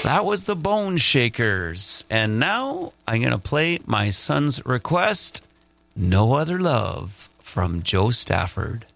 That was the Bone Shakers. And now I'm going to play my son's request, No Other Love, from Joe Stafford.